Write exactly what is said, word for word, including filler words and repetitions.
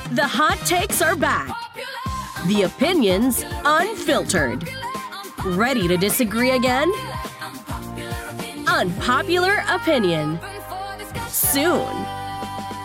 The hot takes are back. The opinions unfiltered. Ready to disagree again? Unpopular opinion. Soon.